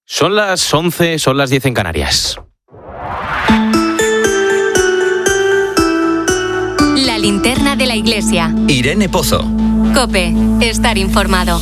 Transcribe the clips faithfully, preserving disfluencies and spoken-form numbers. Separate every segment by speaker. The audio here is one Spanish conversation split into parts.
Speaker 1: Son las once, son las diez en Canarias.
Speaker 2: La linterna de la iglesia.
Speaker 3: Irene Pozo.
Speaker 2: COPE. Estar informado.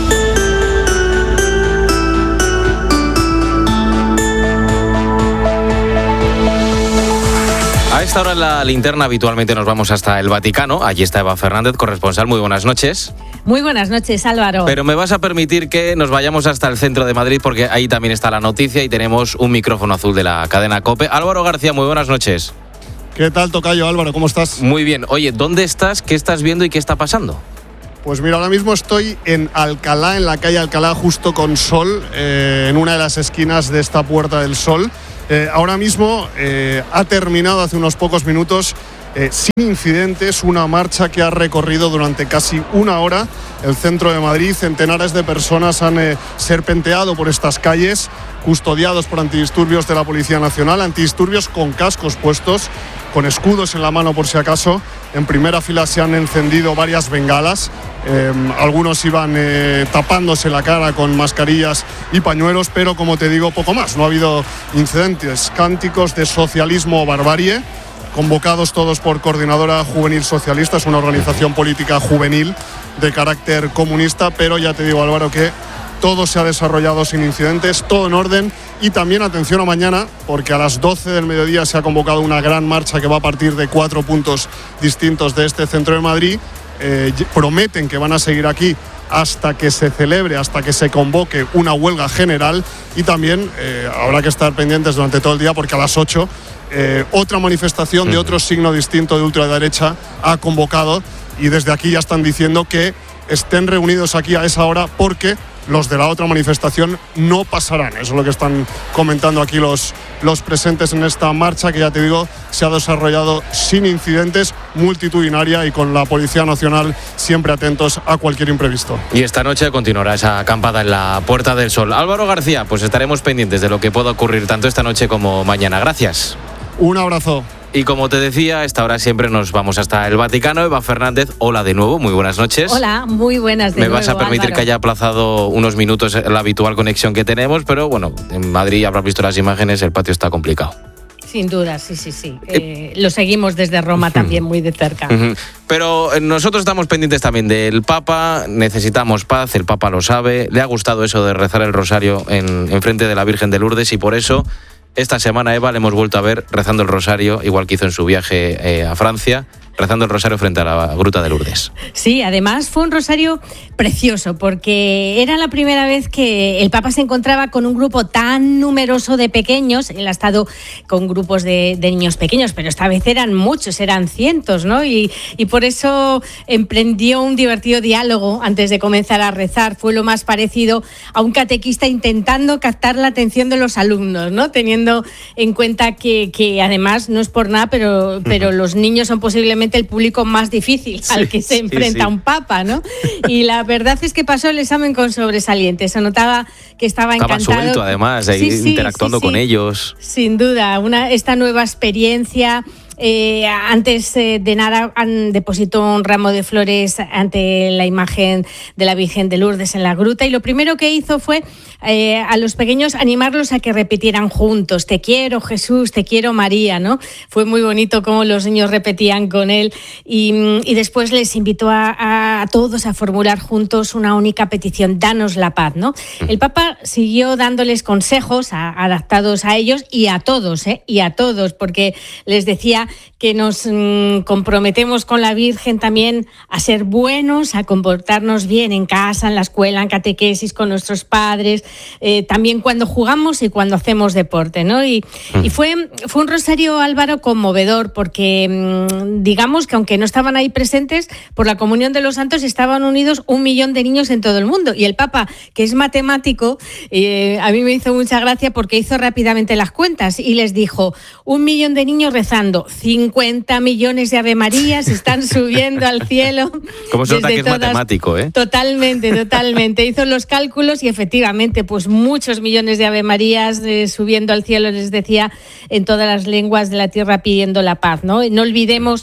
Speaker 1: A esta hora en la linterna habitualmente nos vamos hasta el Vaticano. Allí está Eva Fernández, corresponsal. Muy buenas noches.
Speaker 4: Muy buenas noches, Álvaro.
Speaker 1: Pero me vas a permitir que nos vayamos hasta el centro de Madrid porque ahí también está la noticia y tenemos un micrófono azul de la cadena COPE. Álvaro García, muy buenas noches.
Speaker 5: ¿Qué tal, tocayo? Álvaro, ¿cómo estás?
Speaker 1: Muy bien. Oye, ¿dónde estás? ¿Qué estás viendo y qué está pasando?
Speaker 5: Pues mira, ahora mismo estoy en Alcalá, en la calle Alcalá, justo con Sol, eh, en una de las esquinas de esta Puerta del Sol. Eh, ahora mismo eh, ha terminado hace unos pocos minutos, eh, sin incidentes, una marcha que ha recorrido durante casi una hora el centro de Madrid. Centenares de personas han eh, serpenteado por estas calles, custodiados por antidisturbios de la Policía Nacional, antidisturbios con cascos puestos, con escudos en la mano por si acaso. En primera fila se han encendido varias bengalas. Eh, algunos iban eh, tapándose la cara con mascarillas y pañuelos, pero como te digo, poco más. No ha habido incidentes. Cánticos de socialismo o barbarie, convocados todos por Coordinadora Juvenil Socialista. Es una organización política juvenil de carácter comunista, pero ya te digo, Álvaro, que todo se ha desarrollado sin incidentes, todo en orden. Y también atención a mañana, porque a las doce del mediodía se ha convocado una gran marcha que va a partir de cuatro puntos distintos de este centro de Madrid. Eh, prometen que van a seguir aquí hasta que se celebre, hasta que se convoque una huelga general. Y también eh, habrá que estar pendientes durante todo el día, porque a las ocho eh, otra manifestación de otro signo distinto de ultraderecha ha convocado, y desde aquí ya están diciendo que estén reunidos aquí a esa hora porque los de la otra manifestación no pasarán. Eso es lo que están comentando aquí los, los presentes en esta marcha, que ya te digo, se ha desarrollado sin incidentes, multitudinaria y con la Policía Nacional siempre atentos a cualquier imprevisto.
Speaker 1: Y esta noche continuará esa acampada en la Puerta del Sol. Álvaro García, pues estaremos pendientes de lo que pueda ocurrir tanto esta noche como mañana. Gracias.
Speaker 5: Un abrazo.
Speaker 1: Y como te decía, a esta hora siempre nos vamos hasta el Vaticano. Eva Fernández, hola de nuevo, muy buenas noches.
Speaker 4: Hola, muy buenas de
Speaker 1: Me
Speaker 4: nuevo,
Speaker 1: vas a permitir,
Speaker 4: Álvaro,
Speaker 1: que haya aplazado unos minutos la habitual conexión que tenemos, pero bueno, en Madrid habrás visto las imágenes, el patio está complicado.
Speaker 4: Sin duda, sí, sí, sí. Eh, lo seguimos desde Roma también muy de cerca.
Speaker 1: Pero nosotros estamos pendientes también del Papa, necesitamos paz, el Papa lo sabe, le ha gustado eso de rezar el rosario en, en frente de la Virgen de Lourdes, y por eso esta semana, Eva, le hemos vuelto a ver rezando el rosario, igual que hizo en su viaje eh, a Francia, rezando el rosario frente a la Gruta de Lourdes.
Speaker 4: Sí, además fue un rosario precioso, porque era la primera vez que el Papa se encontraba con un grupo tan numeroso de pequeños. Él ha estado con grupos de, de niños pequeños, pero esta vez eran muchos, eran cientos, ¿no? Y, y por eso emprendió un divertido diálogo antes de comenzar a rezar. Fue lo más parecido a un catequista intentando captar la atención de los alumnos, ¿no? Teniendo en cuenta que, que además, no es por nada, pero, pero uh-huh. los niños son posiblemente el público más difícil sí, al que se enfrenta sí, sí. un papa, ¿no? Y la verdad es que pasó el examen con sobresaliente. Se notaba que estaba,
Speaker 1: estaba
Speaker 4: encantado.
Speaker 1: Estaba suelto, además,
Speaker 4: sí, sí,
Speaker 1: interactuando
Speaker 4: sí,
Speaker 1: con
Speaker 4: sí.
Speaker 1: ellos.
Speaker 4: Sin duda, una, esta nueva experiencia. Eh, antes eh, de nada han depositado un ramo de flores ante la imagen de la Virgen de Lourdes en la gruta, y lo primero que hizo fue eh, a los pequeños animarlos a que repitieran juntos: te quiero Jesús, te quiero María, ¿no? Fue muy bonito cómo los niños repetían con él, y, y después les invitó a, a todos a formular juntos una única petición: danos la paz, ¿no? El Papa siguió dándoles consejos a, adaptados a ellos y a todos, ¿eh? y a todos, porque les decía que nos mmm, comprometemos con la Virgen también a ser buenos, a comportarnos bien en casa, en la escuela, en catequesis, con nuestros padres, eh, también cuando jugamos y cuando hacemos deporte, ¿no? Y, mm. y fue, fue un rosario, Álvaro, conmovedor, porque mmm, digamos que aunque no estaban ahí presentes, por la comunión de los santos estaban unidos un millón de niños en todo el mundo. Y el Papa, que es matemático, eh, a mí me hizo mucha gracia porque hizo rápidamente las cuentas y les dijo: un millón de niños rezando, cincuenta millones de Ave Marías están subiendo al cielo.
Speaker 1: Como se nota que es todas... matemático, ¿eh?
Speaker 4: Totalmente, totalmente. Hizo los cálculos y efectivamente, pues muchos millones de Ave Marías eh, subiendo al cielo, les decía, en todas las lenguas de la tierra pidiendo la paz, ¿no? No olvidemos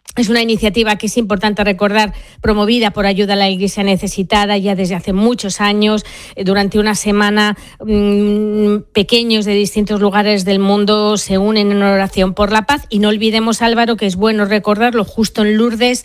Speaker 4: Es una iniciativa que es importante recordar, promovida por Ayuda a la Iglesia Necesitada ya desde hace muchos años. Durante una semana, mmm, pequeños de distintos lugares del mundo se unen en oración por la paz. Y no olvidemos, Álvaro, que es bueno recordarlo, justo en Lourdes,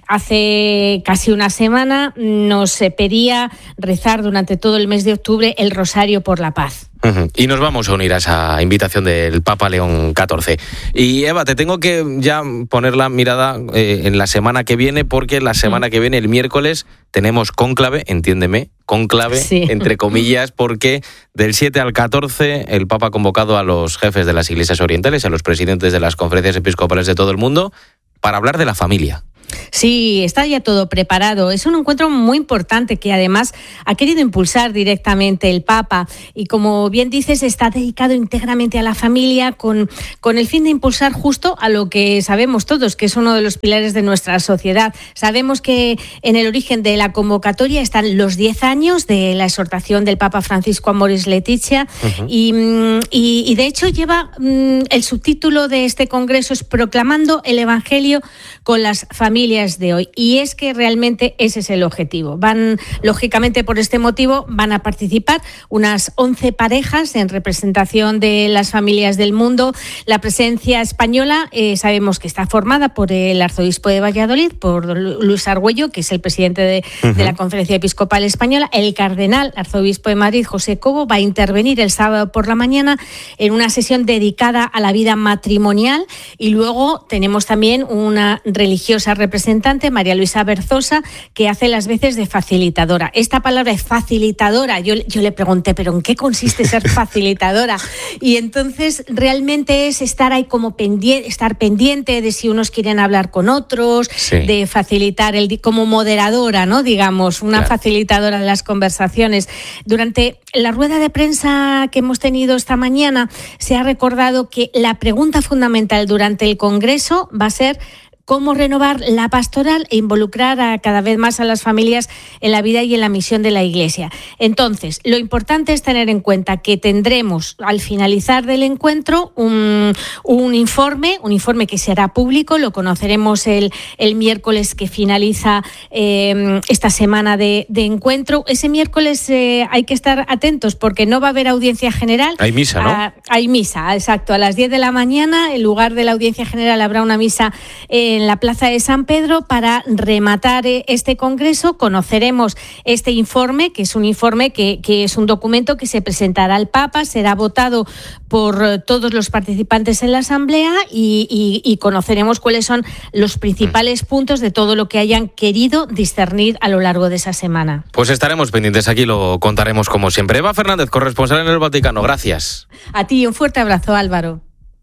Speaker 4: hace casi una semana, nos pedía rezar durante todo el mes de octubre el Rosario por la Paz.
Speaker 1: Uh-huh. Y nos vamos a unir a esa invitación del Papa León catorce. Y Eva, te tengo que ya poner la mirada eh, en la semana que viene, porque la semana uh-huh. que viene, el miércoles, tenemos cónclave, entiéndeme, cónclave, sí. entre comillas, porque del siete al catorce el Papa ha convocado a los jefes de las iglesias orientales, a los presidentes de las conferencias episcopales de todo el mundo, para hablar de la familia.
Speaker 4: Sí, está ya todo preparado. Es un encuentro muy importante que además ha querido impulsar directamente el Papa y, como bien dices, está dedicado íntegramente a la familia con, con el fin de impulsar justo a lo que sabemos todos, que es uno de los pilares de nuestra sociedad. Sabemos que en el origen de la convocatoria están los diez años de la exhortación del Papa Francisco Amoris Laetitia uh-huh. y, y, y de hecho lleva el subtítulo de este congreso es Proclamando el Evangelio con las familias de hoy, y es que realmente ese es el objetivo. Van, lógicamente, por este motivo van a participar unas once parejas en representación de las familias del mundo. La presencia española eh, sabemos que está formada por el arzobispo de Valladolid, por Luis Argüello, que es el presidente de, uh-huh. de la Conferencia Episcopal Española. El cardenal arzobispo de Madrid, José Cobo, va a intervenir el sábado por la mañana en una sesión dedicada a la vida matrimonial, y luego tenemos también una religiosa representante representante, María Luisa Berzosa, que hace las veces de facilitadora. Esta palabra es facilitadora. Yo, yo le pregunté, ¿pero en qué consiste ser facilitadora? Y entonces realmente es estar ahí como pendiente, estar pendiente de si unos quieren hablar con otros, sí. de facilitar el como moderadora, ¿no? Digamos, una claro. facilitadora de las conversaciones. Durante la rueda de prensa que hemos tenido esta mañana, se ha recordado que la pregunta fundamental durante el Congreso va a ser cómo renovar la pastoral e involucrar a cada vez más a las familias en la vida y en la misión de la Iglesia. Entonces, lo importante es tener en cuenta que tendremos al finalizar del encuentro un, un informe, un informe que será público, lo conoceremos el, el miércoles que finaliza eh, esta semana de, de encuentro. Ese miércoles eh, hay que estar atentos porque no va a haber audiencia general.
Speaker 1: Hay misa, ¿no?
Speaker 4: A, hay misa, exacto. A las diez de la mañana, en lugar de la audiencia general, habrá una misa eh, en la Plaza de San Pedro para rematar este congreso. Conoceremos este informe, que es un informe que, que es un documento que se presentará al Papa, será votado por todos los participantes en la Asamblea y, y, y conoceremos cuáles son los principales puntos de todo lo que hayan querido discernir a lo largo de esa semana.
Speaker 1: Pues estaremos pendientes, aquí lo contaremos como siempre. Eva Fernández, corresponsal en el Vaticano, gracias.
Speaker 4: A ti, un fuerte abrazo, Álvaro.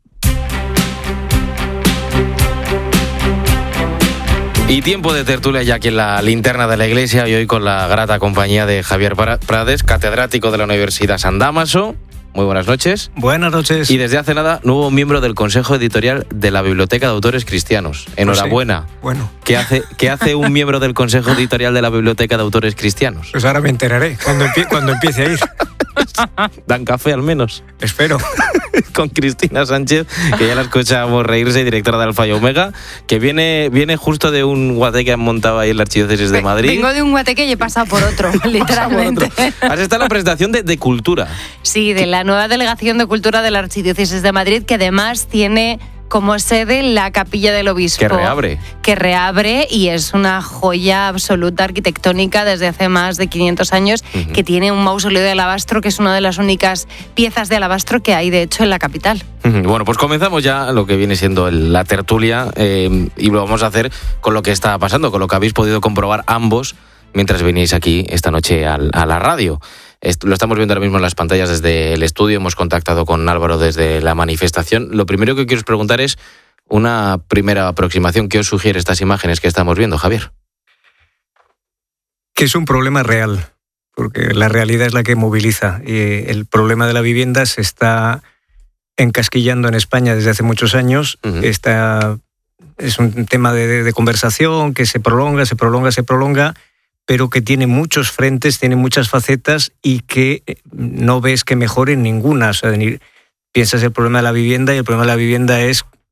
Speaker 1: Y tiempo de tertulia ya aquí en la linterna de la Iglesia, y hoy con la grata compañía de Javier Prades, catedrático de la Universidad San Dámaso. Muy buenas noches.
Speaker 3: Buenas noches.
Speaker 1: Y desde hace nada, nuevo miembro del Consejo Editorial de la Biblioteca de Autores Cristianos. Enhorabuena.
Speaker 3: Pues sí. Bueno.
Speaker 1: ¿Qué hace, ¿Qué hace un miembro del Consejo Editorial de la Biblioteca de Autores Cristianos?
Speaker 3: Pues ahora me enteraré, cuando, empie- cuando empiece a ir.
Speaker 1: Dan café al menos.
Speaker 3: Espero.
Speaker 1: Con Cristina Sánchez, que ya la escuchamos reírse, directora de Alfa y Omega, que viene, viene justo de un guate que han montado ahí en la Archidiócesis de Madrid.
Speaker 6: Vengo de un guateque y he pasado por otro, literalmente.
Speaker 1: Por otro. Has estado en la presentación de, de Cultura.
Speaker 6: Sí, de la nueva Delegación de Cultura de la Archidiócesis de Madrid, que además tiene como sede la Capilla del Obispo.
Speaker 1: Que reabre.
Speaker 6: Que reabre y es una joya absoluta arquitectónica desde hace más de quinientos años, uh-huh. que tiene un mausoleo de alabastro, que es una de las únicas piezas de alabastro que hay, de hecho, en la capital.
Speaker 1: Uh-huh. Bueno, pues comenzamos ya lo que viene siendo el, la tertulia eh, y lo vamos a hacer con lo que está pasando, con lo que habéis podido comprobar ambos mientras veníais aquí esta noche al, a la radio. Lo estamos viendo ahora mismo en las pantallas desde el estudio, hemos contactado con Álvaro desde la manifestación. Lo primero que quiero preguntar es una primera aproximación. ¿Qué os sugiere estas imágenes que estamos viendo, Javier?
Speaker 3: Que es un problema real, porque la realidad es la que moviliza. Y el problema de la vivienda se está encasquillando en España desde hace muchos años. Uh-huh. Está, es un tema de, de conversación que se prolonga, se prolonga, se prolonga, pero que tiene muchos frentes, tiene muchas facetas y que no ves que mejore ninguna. O sea, piensas el problema de la vivienda y el problema de la vivienda es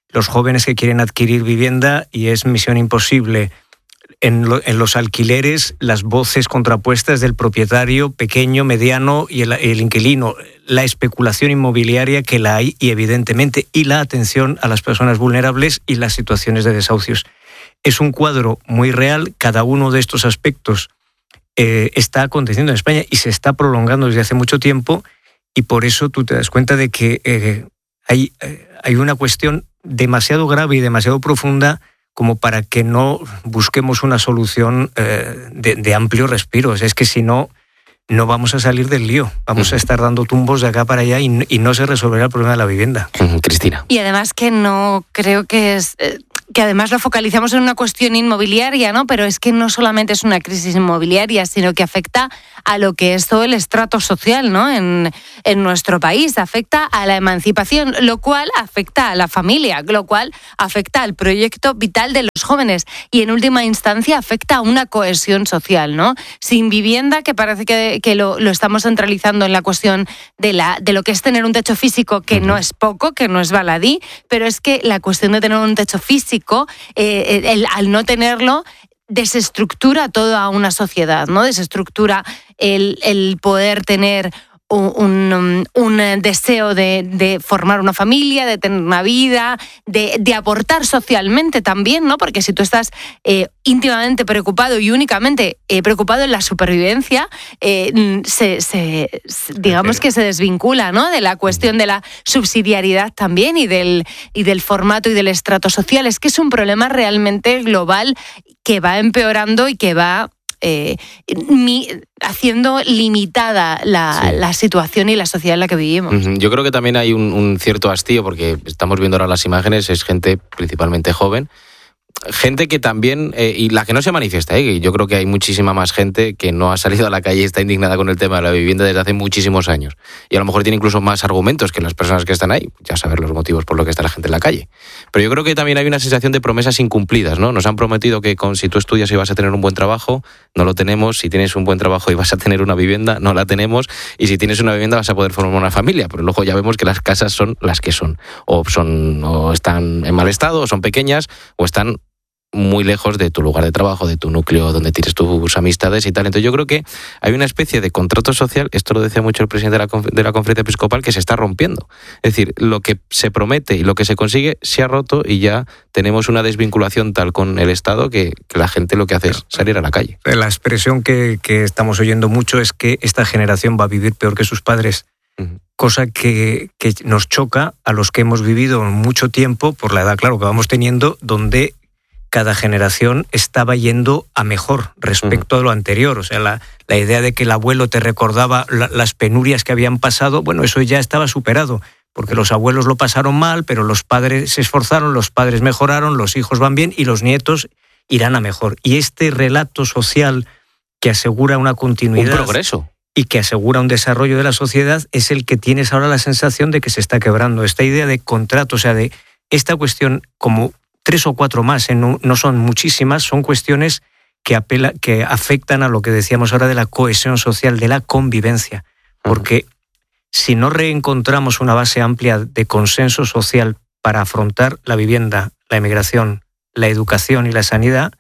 Speaker 3: los jóvenes que quieren adquirir vivienda y es misión imposible. En, lo, en los alquileres, las voces contrapuestas del propietario pequeño, mediano y el, el inquilino, la especulación inmobiliaria que la hay y evidentemente, y la atención a las personas vulnerables y las situaciones de desahucios. Es un cuadro muy real, cada uno de estos aspectos eh, está aconteciendo en España y se está prolongando desde hace mucho tiempo y por eso tú te das cuenta de que eh, hay, eh, hay una cuestión demasiado grave y demasiado profunda como para que no busquemos una solución eh, de, de amplio respiro. O sea, es que si no, no vamos a salir del lío. Vamos uh-huh. a estar dando tumbos de acá para allá y, y no se resolverá el problema de la vivienda.
Speaker 1: Uh-huh. Cristina.
Speaker 6: Y además que no creo que es... Eh... que además lo focalizamos en una cuestión inmobiliaria, ¿no? Pero es que no solamente es una crisis inmobiliaria, sino que afecta a lo que es todo el estrato social, ¿no? En, en nuestro país, afecta a la emancipación, lo cual afecta a la familia, lo cual afecta al proyecto vital de los jóvenes y en última instancia afecta a una cohesión social, ¿no? Sin vivienda, que parece que, que lo, lo estamos centralizando en la cuestión de, la, de lo que es tener un techo físico, que no es poco, que no es baladí, pero es que la cuestión de tener un techo físico Eh, el, al no tenerlo desestructura toda una sociedad, ¿no? Desestructura el, el poder tener un, un, un deseo de, de formar una familia, de tener una vida, de, de aportar socialmente también, ¿no? Porque si tú estás eh, íntimamente preocupado y únicamente eh, preocupado en la supervivencia, eh, se, se, digamos que se desvincula, ¿no? De la cuestión de la subsidiariedad también y del, y del formato y del estrato social. Es que es un problema realmente global que va empeorando y que va Eh, mi, haciendo limitada la, sí. la situación y la sociedad en la que vivimos.
Speaker 1: Yo creo que también hay un, un cierto hastío, porque estamos viendo ahora las imágenes, es gente principalmente joven, gente que también, eh, y la que no se manifiesta, eh, yo creo que hay muchísima más gente que no ha salido a la calle y está indignada con el tema de la vivienda desde hace muchísimos años. Y a lo mejor tiene incluso más argumentos que las personas que están ahí, ya saber los motivos por los que está la gente en la calle. Pero yo creo que también hay una sensación de promesas incumplidas, ¿no? Nos han prometido que con, si tú estudias y vas a tener un buen trabajo, no lo tenemos. Si tienes un buen trabajo y vas a tener una vivienda, no la tenemos. Y si tienes una vivienda vas a poder formar una familia. Pero luego ya vemos que las casas son las que son. O, son, o están en mal estado, o son pequeñas, o están muy lejos de tu lugar de trabajo, de tu núcleo donde tienes tus amistades y tal. Entonces yo creo que hay una especie de contrato social, esto lo decía mucho el presidente de la, conf- de la conferencia episcopal, que se está rompiendo. Es decir, lo que se promete y lo que se consigue se ha roto y ya tenemos una desvinculación tal con el Estado que, que la gente lo que hace es salir a la calle.
Speaker 3: La expresión que, que estamos oyendo mucho es que esta generación va a vivir peor que sus padres. Uh-huh. Cosa que, que nos choca a los que hemos vivido mucho tiempo, por la edad, claro, que vamos teniendo, donde cada generación estaba yendo a mejor respecto uh-huh. a lo anterior. O sea, la, la idea de que el abuelo te recordaba la, las penurias que habían pasado, bueno, eso ya estaba superado, porque los abuelos lo pasaron mal, pero los padres se esforzaron, los padres mejoraron, los hijos van bien y los nietos irán a mejor. Y este relato social que asegura una continuidad...
Speaker 1: Un progreso.
Speaker 3: Y que asegura un desarrollo de la sociedad es el que tienes ahora la sensación de que se está quebrando. Esta idea de contrato, o sea, de esta cuestión como... tres o cuatro más, ¿eh? no, no son muchísimas, son cuestiones que, apela, que afectan a lo que decíamos ahora de la cohesión social, de la convivencia. Porque uh-huh. si no reencontramos una base amplia de consenso social para afrontar la vivienda, la emigración, la educación y la sanidad,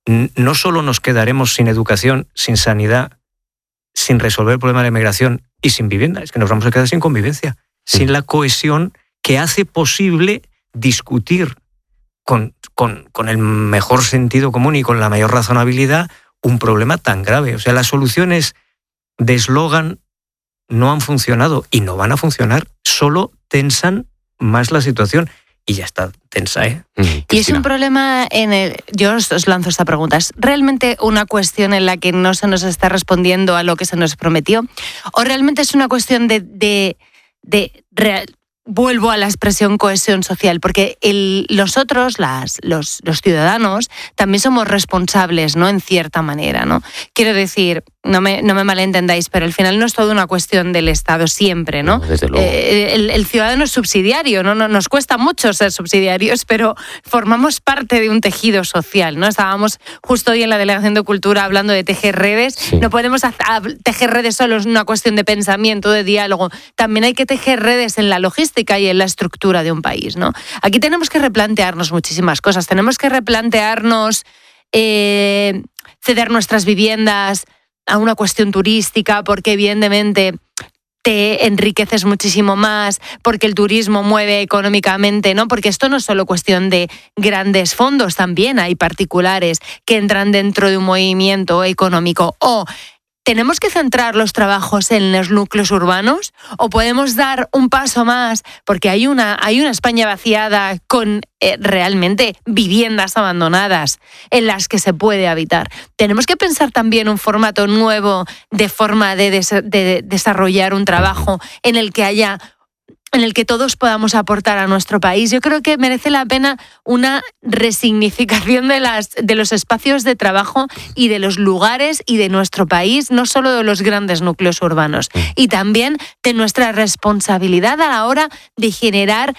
Speaker 3: no solo nos quedaremos sin educación, sin sanidad, sin resolver el problema de la emigración y sin vivienda, es que nos vamos a quedar sin convivencia, uh-huh. sin la cohesión que hace posible discutir Con, con, con el mejor sentido común y con la mayor razonabilidad un problema tan grave. O sea, las soluciones de eslogan no han funcionado y no van a funcionar, solo tensan más la situación. Y ya está tensa, ¿eh?
Speaker 6: Mm, y es un problema en el... Yo os, os lanzo esta pregunta. ¿Es realmente una cuestión en la que no se nos está respondiendo a lo que se nos prometió? ¿O realmente es una cuestión de... de, de real, vuelvo a la expresión cohesión social, porque el, los otros, las, los, los ciudadanos, también somos responsables, ¿no? En cierta manera, ¿no? Quiero decir, no me, no me malentendáis, pero al final no es todo una cuestión del Estado siempre, ¿no?
Speaker 1: No, desde luego.
Speaker 6: Eh, el, el ciudadano es subsidiario, ¿no? No, nos cuesta mucho ser subsidiarios, pero formamos parte de un tejido social, ¿no? Estábamos justo hoy en la Delegación de Cultura hablando de tejer redes. Sí. No podemos hacer, tejer redes solo es una cuestión de pensamiento, de diálogo. También hay que tejer redes en la logística y en la estructura de un país, ¿no? Aquí tenemos que replantearnos muchísimas cosas. Tenemos que replantearnos eh, ceder nuestras viviendas a una cuestión turística, porque evidentemente te enriqueces muchísimo más, porque el turismo mueve económicamente, ¿no? Porque esto no es solo cuestión de grandes fondos, también hay particulares que entran dentro de un movimiento económico. O ¿tenemos que centrar los trabajos en los núcleos urbanos o podemos dar un paso más? Porque hay una, hay una España vaciada con eh, realmente viviendas abandonadas en las que se puede habitar. Tenemos que pensar también un formato nuevo de forma de, des- de desarrollar un trabajo en el que haya... en el que todos podamos aportar a nuestro país. Yo creo que merece la pena una resignificación de, las, de los espacios de trabajo y de los lugares y de nuestro país, no solo de los grandes núcleos urbanos, y también de nuestra responsabilidad a la hora de generar,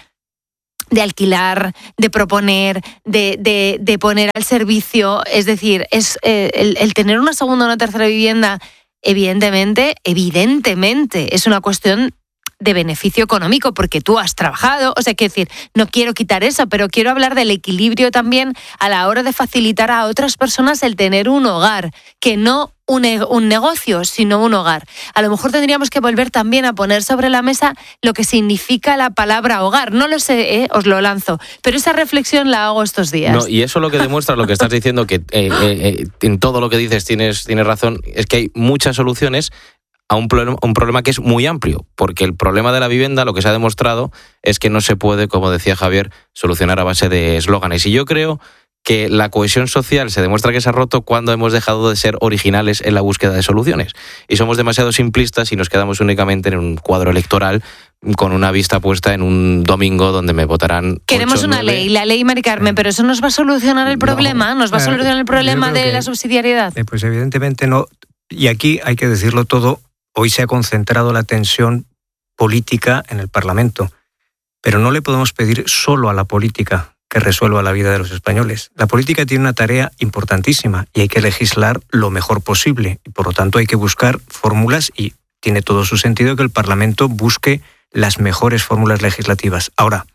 Speaker 6: de alquilar, de proponer, de, de, de poner al servicio. Es decir, es eh, el, el tener una segunda o una tercera vivienda, evidentemente, evidentemente, es una cuestión de beneficio económico, porque tú has trabajado, o sea, quiero decir, no quiero quitar eso, pero quiero hablar del equilibrio también a la hora de facilitar a otras personas el tener un hogar, que no un, un negocio, sino un hogar. A lo mejor tendríamos que volver también a poner sobre la mesa lo que significa la palabra hogar. No lo sé, ¿eh? Os lo lanzo, pero esa reflexión la hago estos días.
Speaker 1: No, y eso lo que demuestra lo que estás diciendo, que eh, eh, en todo lo que dices tienes, tienes razón, es que hay muchas soluciones a un problema, un problema que es muy amplio, porque el problema de la vivienda, lo que se ha demostrado, es que no se puede, como decía Javier, solucionar a base de eslóganes. Y yo creo que la cohesión social se demuestra que se ha roto cuando hemos dejado de ser originales en la búsqueda de soluciones. Y somos demasiado simplistas y nos quedamos únicamente en un cuadro electoral con una vista puesta en un domingo donde me votarán.
Speaker 6: Queremos
Speaker 1: ocho,
Speaker 6: una
Speaker 1: nueve.
Speaker 6: ley, la ley Mari Carmen, pero eso nos va a solucionar el problema, no, nos va a solucionar el problema de la subsidiariedad.
Speaker 3: Eh, pues evidentemente no. Y aquí hay que decirlo todo. Hoy se ha concentrado la tensión política en el Parlamento, pero no le podemos pedir solo a la política que resuelva la vida de los españoles. La política tiene una tarea importantísima y hay que legislar lo mejor posible. Y por lo tanto hay que buscar fórmulas y tiene todo su sentido que el Parlamento busque las mejores fórmulas legislativas. Ahora,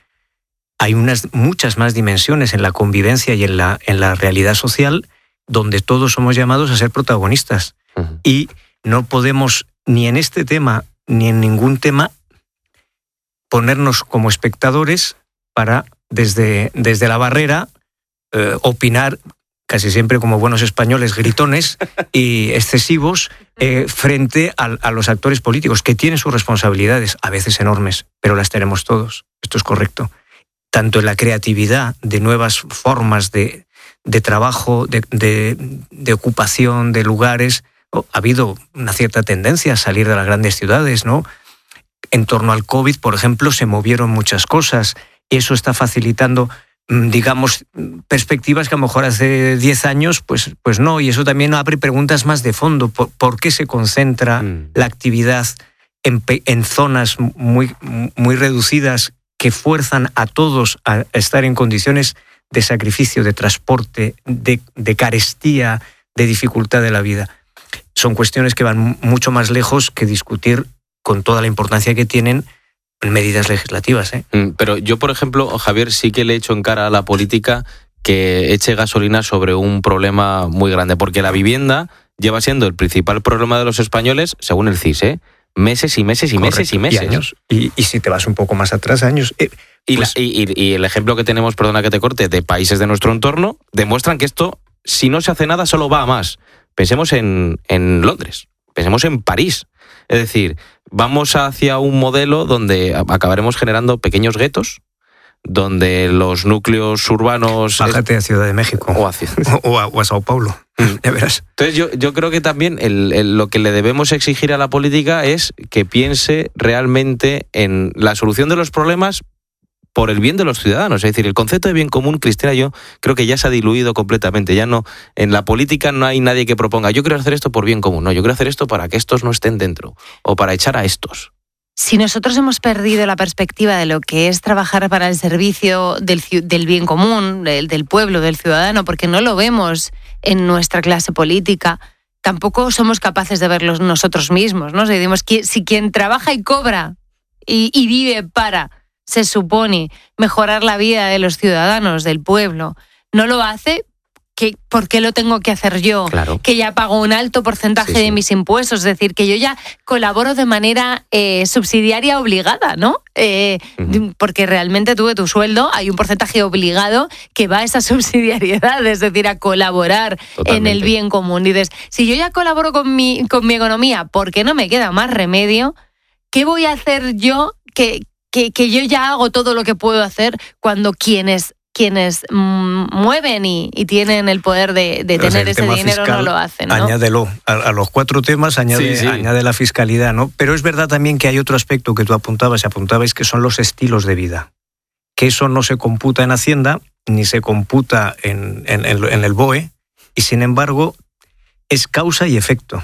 Speaker 3: hay unas, muchas más dimensiones en la convivencia y en la, en la realidad social donde todos somos llamados a ser protagonistas. Uh-huh. Y no podemos, ni en este tema, ni en ningún tema, ponernos como espectadores para, desde, desde la barrera, eh, opinar, casi siempre como buenos españoles, gritones y excesivos, eh, frente a, a los actores políticos, que tienen sus responsabilidades, a veces enormes, pero las tenemos todos. Esto es correcto. Tanto en la creatividad de nuevas formas de, de trabajo, de, de, de ocupación, de lugares. Ha habido una cierta tendencia a salir de las grandes ciudades, ¿no? En torno al COVID, por ejemplo, se movieron muchas cosas. Eso está facilitando, digamos, perspectivas que a lo mejor hace diez años, pues, pues no. Y eso también abre preguntas más de fondo. ¿Por, por qué se concentra mm. la actividad en, en zonas muy, muy reducidas que fuerzan a todos a estar en condiciones de sacrificio, de transporte, de, de carestía, de dificultad de la vida? Son cuestiones que van mucho más lejos que discutir, con toda la importancia que tienen, medidas legislativas, ¿eh?
Speaker 1: Pero yo, por ejemplo, Javier, sí que le echo en cara a la política que eche gasolina sobre un problema muy grande, porque la vivienda lleva siendo el principal problema de los españoles, según el C I S, ¿eh? Meses y meses y Correcto. meses y meses.
Speaker 3: Y años. Y, y si te vas un poco más atrás, años. Eh,
Speaker 1: y,
Speaker 3: pues...
Speaker 1: la, y, y el ejemplo que tenemos, perdona que te corte, de países de nuestro entorno, demuestran que esto, si no se hace nada, solo va a más. Pensemos en, en Londres, pensemos en París. Es decir, vamos hacia un modelo donde acabaremos generando pequeños guetos, donde los núcleos urbanos...
Speaker 3: Bájate a Ciudad de México.
Speaker 1: O a,
Speaker 3: o a, o a Sao Paulo, ya verás.
Speaker 1: Entonces yo, yo creo que también el, el, lo que le debemos exigir a la política es que piense realmente en la solución de los problemas por el bien de los ciudadanos. Es decir, el concepto de bien común, Cristina, yo creo que ya se ha diluido completamente. Ya no, en la política no hay nadie que proponga, yo quiero hacer esto por bien común. No, yo quiero hacer esto para que estos no estén dentro o para echar a estos.
Speaker 6: Si nosotros hemos perdido la perspectiva de lo que es trabajar para el servicio del, del bien común, del, del pueblo, del ciudadano, porque no lo vemos en nuestra clase política, tampoco somos capaces de verlo nosotros mismos, ¿no? Si, decimos, si quien trabaja y cobra y, y vive para, se supone, mejorar la vida de los ciudadanos, del pueblo, no lo hace, ¿qué, ¿por qué lo tengo que hacer yo?
Speaker 1: Claro. Que
Speaker 6: ya pago un alto porcentaje sí, sí. de mis impuestos, es decir, que yo ya colaboro de manera eh, subsidiaria obligada, ¿no? Eh, uh-huh. Porque realmente tú de tu sueldo hay un porcentaje obligado que va a esa subsidiariedad, es decir, a colaborar Totalmente. En el bien común. Y dices, si yo ya colaboro con mi, con mi economía, ¿por qué no me queda más remedio? ¿Qué voy a hacer yo que, que, que yo ya hago todo lo que puedo hacer cuando quienes... quienes mueven y, y tienen el poder de, de tener ese dinero fiscal, no lo hacen, ¿no?
Speaker 3: Añádelo a, a los cuatro temas, añade, sí, sí. añade la fiscalidad, ¿no? Pero es verdad también que hay otro aspecto que tú apuntabas y apuntabais, que son los estilos de vida. Que eso no se computa en Hacienda, ni se computa en, en, en el B O E, y sin embargo es causa y efecto.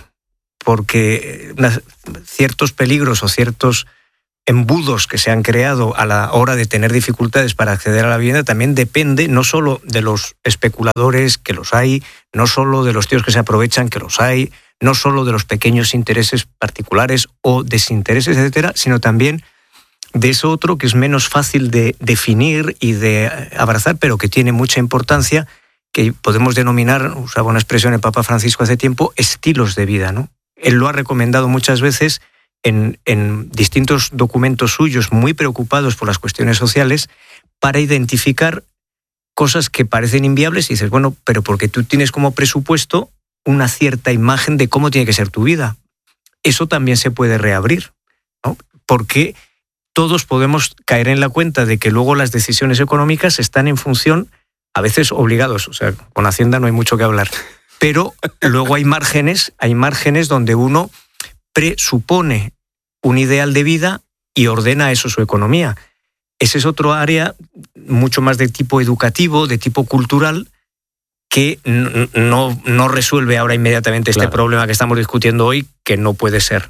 Speaker 3: Porque ciertos peligros o ciertos embudos que se han creado a la hora de tener dificultades para acceder a la vivienda también depende no solo de los especuladores, que los hay, no solo de los tíos que se aprovechan, que los hay, no solo de los pequeños intereses particulares o desintereses, etcétera, sino también de eso otro que es menos fácil de definir y de abrazar, pero que tiene mucha importancia, que podemos denominar, usaba una expresión el Papa Francisco hace tiempo, estilos de vida, ¿no? Él lo ha recomendado muchas veces En, en distintos documentos suyos, muy preocupados por las cuestiones sociales, para identificar cosas que parecen inviables y dices, bueno, pero porque tú tienes como presupuesto una cierta imagen de cómo tiene que ser tu vida. Eso también se puede reabrir, ¿no? Porque todos podemos caer en la cuenta de que luego las decisiones económicas están en función, a veces obligados, o sea, con Hacienda no hay mucho que hablar, pero luego hay márgenes, hay márgenes donde uno presupone un ideal de vida y ordena eso su economía. Ese es otro área mucho más de tipo educativo, de tipo cultural, que no, no resuelve ahora inmediatamente este claro. problema que estamos discutiendo hoy, que no puede ser,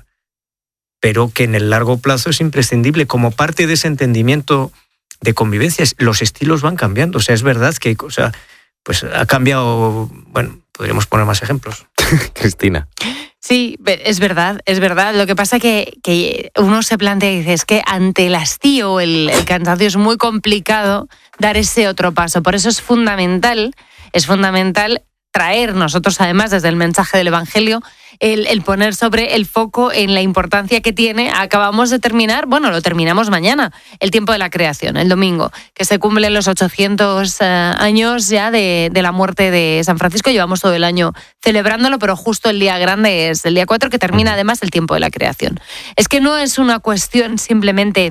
Speaker 3: pero que en el largo plazo es imprescindible como parte de ese entendimiento de convivencia. Los estilos van cambiando, o sea, es verdad que o sea, pues ha cambiado, bueno, podríamos poner más ejemplos.
Speaker 1: Cristina.
Speaker 6: Sí, es verdad, es verdad. Lo que pasa es que, que uno se plantea y dice, es que ante el hastío, el, el cansancio es muy complicado dar ese otro paso. Por eso es fundamental, es fundamental traer nosotros además desde el mensaje del Evangelio el, el poner sobre el foco en la importancia que tiene. Acabamos de terminar, bueno, lo terminamos mañana, el tiempo de la creación, el domingo, que se cumplen los ochocientos uh, años ya de, de la muerte de San Francisco. Llevamos todo el año celebrándolo, pero justo el día grande es el día cuatro, que termina además el tiempo de la creación. Es que no es una cuestión simplemente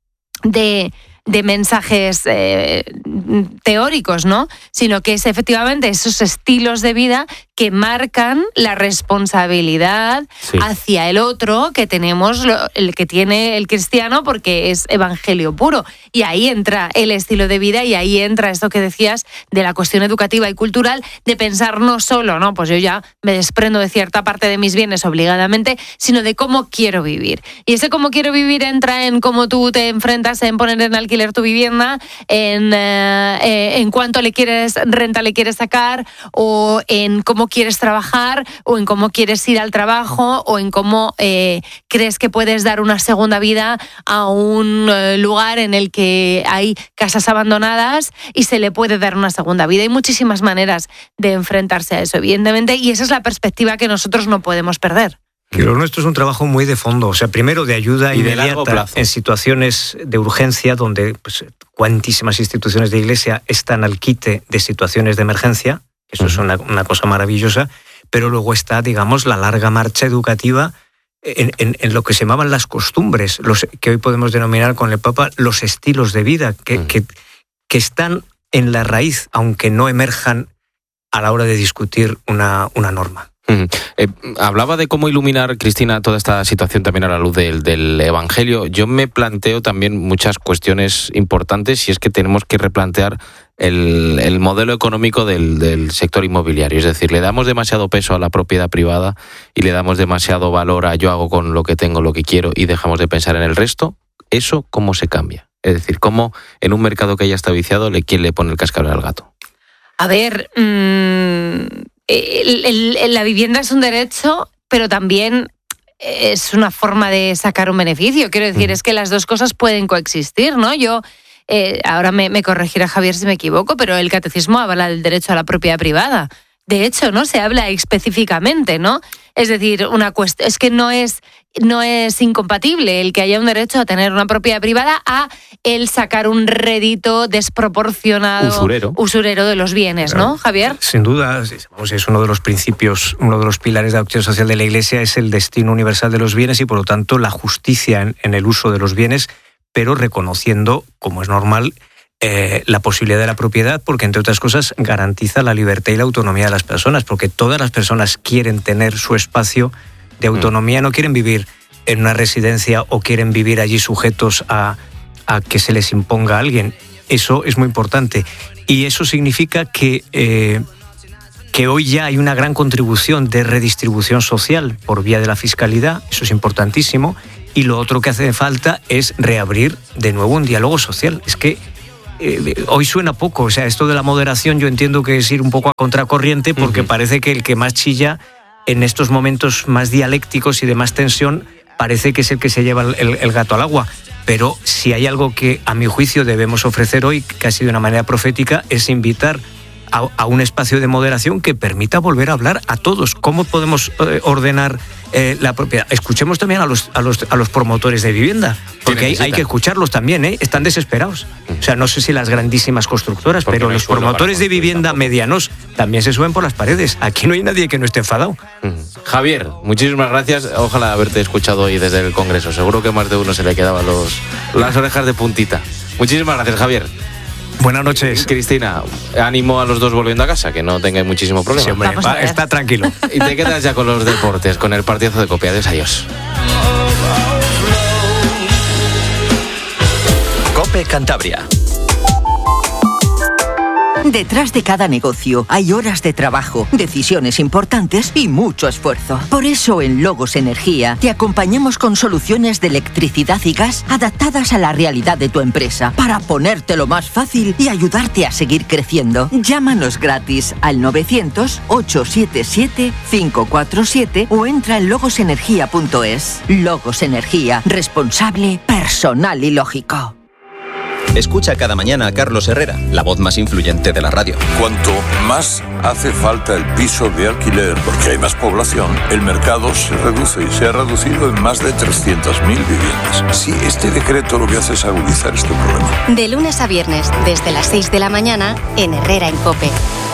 Speaker 6: de... de mensajes eh, teóricos, ¿no? Sino que es efectivamente esos estilos de vida que marcan la responsabilidad sí. hacia el otro que tenemos, el que tiene el cristiano, porque es evangelio puro. Y ahí entra el estilo de vida y ahí entra esto que decías de la cuestión educativa y cultural, de pensar no solo, no, pues yo ya me desprendo de cierta parte de mis bienes obligadamente, sino de cómo quiero vivir. Y ese cómo quiero vivir entra en cómo tú te enfrentas en poner en alquiler tu vivienda, en, eh, en cuánto le quieres, renta le quieres sacar, o en cómo quieres trabajar, o en cómo quieres ir al trabajo, o en cómo eh, crees que puedes dar una segunda vida a un eh, lugar en el que hay casas abandonadas y se le puede dar una segunda vida. Hay muchísimas maneras de enfrentarse a eso, evidentemente, y esa es la perspectiva que nosotros no podemos perder.
Speaker 3: Que lo nuestro es un trabajo muy de fondo, o sea, primero de ayuda y inmediata en situaciones de urgencia donde pues, cuantísimas instituciones de Iglesia están al quite de situaciones de emergencia, eso uh-huh. es una, una cosa maravillosa, pero luego está, digamos, la larga marcha educativa en, en, en lo que se llamaban las costumbres, los que hoy podemos denominar con el Papa los estilos de vida, que, uh-huh. que, que están en la raíz, aunque no emerjan a la hora de discutir una, una norma.
Speaker 1: Uh-huh. Eh, hablaba de cómo iluminar, Cristina, toda esta situación también a la luz del, del Evangelio. Yo me planteo también muchas cuestiones importantes y es que tenemos que replantear el, el modelo económico del, del sector inmobiliario. Es decir, le damos demasiado peso a la propiedad privada y le damos demasiado valor a yo hago con lo que tengo lo que quiero y dejamos de pensar en el resto. ¿Eso cómo se cambia? Es decir, ¿cómo en un mercado que ya está viciado, quién le pone el cascabel al gato?
Speaker 6: A ver... Mmm... El, el, la vivienda es un derecho, pero también es una forma de sacar un beneficio. Quiero decir, es que las dos cosas pueden coexistir, ¿no? Yo, eh, ahora me, me corregirá Javier si me equivoco, pero el catecismo habla del derecho a la propiedad privada. De hecho, ¿no? Se habla específicamente, ¿no? Es decir, una cuest- es que no es, no es incompatible el que haya un derecho a tener una propiedad privada a el sacar un rédito desproporcionado,
Speaker 1: usurero,
Speaker 6: usurero de los bienes, ¿no, Javier?
Speaker 3: Sin duda, es uno de los principios, uno de los pilares de la doctrina social de la Iglesia es el destino universal de los bienes y, por lo tanto, la justicia en, en el uso de los bienes, pero reconociendo, como es normal, Eh, la posibilidad de la propiedad, porque entre otras cosas garantiza la libertad y la autonomía de las personas, porque todas las personas quieren tener su espacio de autonomía, no quieren vivir en una residencia o quieren vivir allí sujetos a, a que se les imponga a alguien. Eso es muy importante y eso significa que, eh, que hoy ya hay una gran contribución de redistribución social por vía de la fiscalidad, eso es importantísimo, y lo otro que hace falta es reabrir de nuevo un diálogo social. Es que Eh, hoy suena poco, o sea, esto de la moderación yo entiendo que es ir un poco a contracorriente porque uh-huh. parece que el que más chilla en estos momentos más dialécticos y de más tensión parece que es el que se lleva el, el gato al agua. Pero si hay algo que a mi juicio debemos ofrecer hoy, casi de una manera profética, es invitar a, a un espacio de moderación que permita volver a hablar a todos. ¿Cómo podemos eh, ordenar eh, la propiedad? Escuchemos también a los, a los, a los promotores de vivienda, porque hay, hay que escucharlos también, ¿eh? Están desesperados. O sea, no sé si las grandísimas constructoras, porque pero no los promotores de vivienda tampoco. medianos también se suben por las paredes. Aquí no hay nadie que no esté enfadado.
Speaker 1: Javier, muchísimas gracias. Ojalá haberte escuchado hoy desde el Congreso. Seguro que más de uno se le quedaban los, las orejas de puntita. Muchísimas gracias, Javier.
Speaker 3: Buenas noches.
Speaker 1: Cristina, ánimo a los dos volviendo a casa, que no tengáis muchísimo problema.
Speaker 3: Sí, hombre, va, está tranquilo.
Speaker 1: Y te quedas ya con los deportes, con el partidazo de COPE. Adiós, adiós.
Speaker 7: COPE Cantabria.
Speaker 8: Detrás de cada negocio hay horas de trabajo, decisiones importantes y mucho esfuerzo. Por eso en Logos Energía te acompañamos con soluciones de electricidad y gas adaptadas a la realidad de tu empresa para ponértelo más fácil y ayudarte a seguir creciendo. Llámanos gratis al novecientos, ochocientos setenta y siete, quinientos cuarenta y siete o entra en logos energía punto es. Logos Energía, responsable, personal y lógico.
Speaker 7: Escucha cada mañana a Carlos Herrera, la voz más influyente de la radio.
Speaker 9: Cuanto más hace falta el piso de alquiler, porque hay más población, el mercado se reduce y se ha reducido en más de trescientas mil viviendas. Sí, este decreto lo que hace es agudizar este problema.
Speaker 2: De lunes a viernes, desde las seis de la mañana, en Herrera en COPE.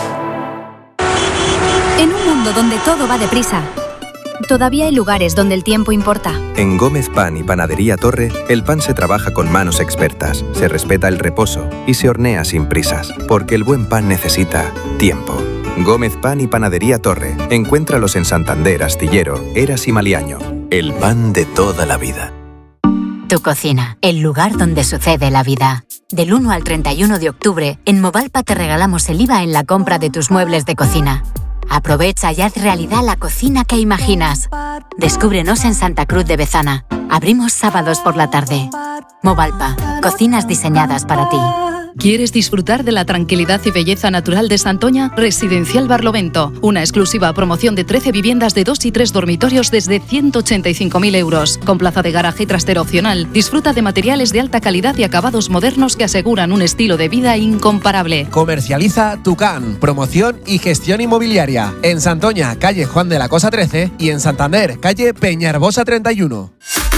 Speaker 10: En un mundo donde todo va deprisa, todavía hay lugares donde el tiempo importa.
Speaker 11: En Gómez Pan y Panadería Torre, el pan se trabaja con manos expertas, se respeta el reposo y se hornea sin prisas, porque el buen pan necesita tiempo. Gómez Pan y Panadería Torre. Encuéntralos en Santander, Astillero, Eras y Maliaño. El pan de toda la vida.
Speaker 12: Tu cocina, el lugar donde sucede la vida. Del uno al treinta y uno de octubre, en Movalpa te regalamos el I V A en la compra de tus muebles de cocina. Aprovecha y haz realidad la cocina que imaginas. Descúbrenos en Santa Cruz de Bezana. Abrimos sábados por la tarde. Movalpa, cocinas diseñadas para ti.
Speaker 13: ¿Quieres disfrutar de la tranquilidad y belleza natural de Santoña? Residencial Barlovento, una exclusiva promoción de trece viviendas de dos y tres dormitorios desde ciento ochenta y cinco mil euros, con plaza de garaje y trastero opcional. Disfruta de materiales de alta calidad y acabados modernos que aseguran un estilo de vida incomparable.
Speaker 14: Comercializa Tucán, promoción y gestión inmobiliaria. En Santoña, calle Juan de la Cosa trece y en Santander, calle Peñarbosa treinta y uno.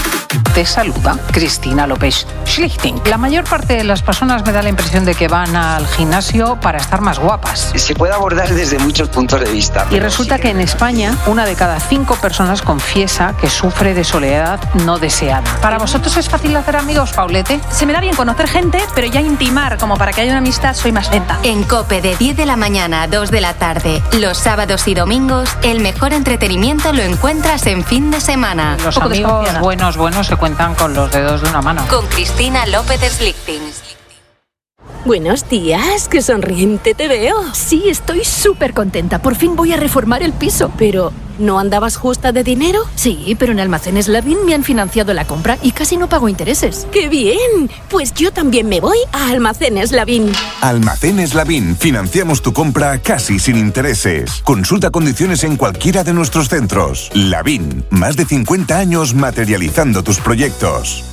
Speaker 15: Te saluda Cristina López Schlichting. La mayor parte de las personas me da la impresión de que van al gimnasio para estar más guapas.
Speaker 16: Se puede abordar desde muchos puntos de vista.
Speaker 15: Y resulta que en España, una de cada cinco personas confiesa que sufre de soledad no deseada. ¿Para vosotros es fácil hacer amigos, Paulete?
Speaker 17: Se me da bien conocer gente, pero ya intimar como para que haya una amistad soy más lenta.
Speaker 2: En COPE de diez de la mañana a dos de la tarde, los sábados y domingos, el mejor entretenimiento lo encuentras en fin de semana.
Speaker 15: Los amigos buenos, buenos se cuentan con los dedos de una mano.
Speaker 2: Con Cristina López Slichting.
Speaker 18: Buenos días, qué sonriente te veo.
Speaker 19: Sí, estoy súper contenta. Por fin voy a reformar el piso.
Speaker 18: Pero, ¿no andabas justa de dinero?
Speaker 19: Sí, pero en Almacenes Lavín me han financiado la compra y casi no pago intereses.
Speaker 18: ¡Qué bien! Pues yo también me voy a Almacenes Lavín.
Speaker 20: Almacenes Lavín. Financiamos tu compra casi sin intereses. Consulta condiciones en cualquiera de nuestros centros. Lavín. Más de cincuenta años materializando tus proyectos.